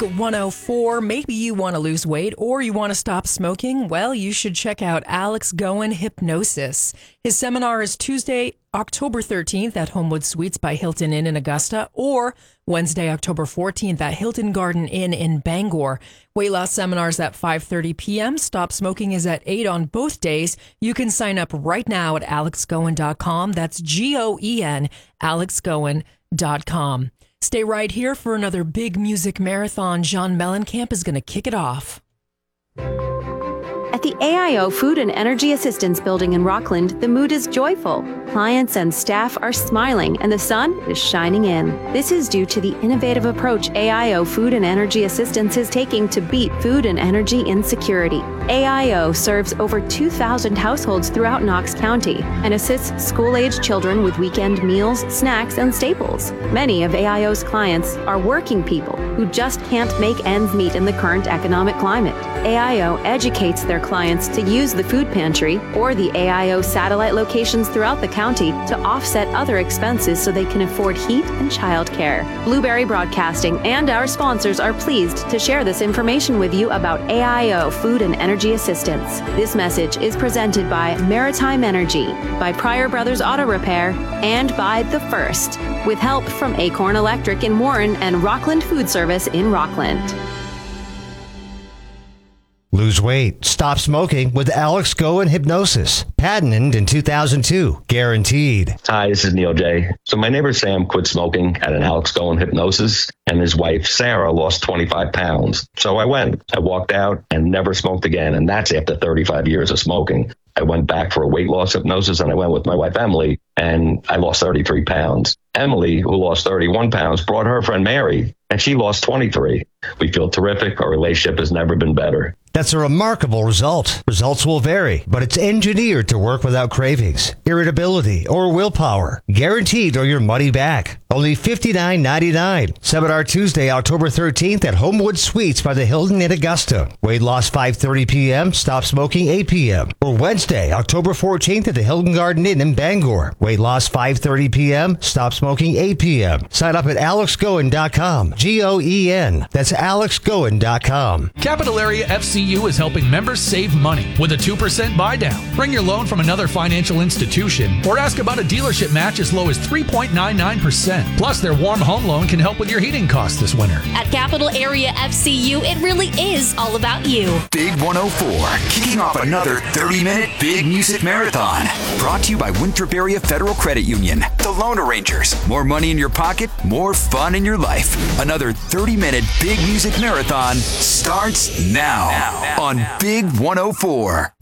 104. Maybe you want to lose weight or you want to stop smoking. Well, you should check out Alex Goen Hypnosis. His seminar is Tuesday, October 13th at Homewood Suites by Hilton Inn in Augusta, or Wednesday, October 14th at Hilton Garden Inn in Bangor. Weight loss seminars at 5:30 p.m. Stop smoking is at 8 on both days. You can sign up right now at alexgoen.com. That's Goen, alexgoen.com. Stay right here for another big music marathon. John Mellencamp is going to kick it off. At the AIO Food and Energy Assistance Building in Rockland, the mood is joyful. Clients and staff are smiling and the sun is shining in. This is due to the innovative approach AIO Food and Energy Assistance is taking to beat food and energy insecurity. AIO serves over 2,000 households throughout Knox County and assists school-aged children with weekend meals, snacks, and staples. Many of AIO's clients are working people who just can't make ends meet in the current economic climate. AIO educates their clients to use the food pantry or the AIO satellite locations throughout the county to offset other expenses so they can afford heat and childcare. Blueberry Broadcasting and our sponsors are pleased to share this information with you about AIO Food and Energy Assistance. This message is presented by Maritime Energy, by Pryor Brothers Auto Repair, and by The First, with help from Acorn Electric in Warren and Rockland Food Service in Rockland. Lose weight, stop smoking with Alex Goen Hypnosis. Patented in 2002. Guaranteed. Hi, this is Neil J. So my neighbor Sam quit smoking at an Alex Goen Hypnosis, and his wife Sarah lost 25 pounds. So I went. I walked out and never smoked again, and that's after 35 years of smoking. I went back for a weight loss hypnosis, and I went with my wife Emily, and I lost 33 pounds. Emily, who lost 31 pounds, brought her friend Mary, and she lost 23. We feel terrific. Our relationship has never been better. That's a remarkable result. Results will vary, but it's engineered to work without cravings, irritability, or willpower. Guaranteed or your money back. Only $59.99. Seminar Tuesday, October 13th at Homewood Suites by the Hilton in Augusta. Weight loss 5:30 p.m. Stop smoking 8 p.m. Or Wednesday, October 14th at the Hilton Garden Inn in Bangor. Weight loss 5:30 p.m. Stop smoking 8 p.m. Sign up at alexgoen.com. Goen. That's alexgoen.com. Capital Area FCU is helping members save money with a 2% buy down. Bring your loan from another financial institution or ask about a dealership match as low as 3.99%. Plus, their warm home loan can help with your heating costs this winter. At Capital Area FCU, it really is all about you. Big 104, kicking off another 30-minute Big Music Marathon. Brought to you by Winthrop Area Federal Credit Union. The Loan Arrangers. More money in your pocket, more fun in your life. Another 30-minute Big Music Marathon starts now on Big 104.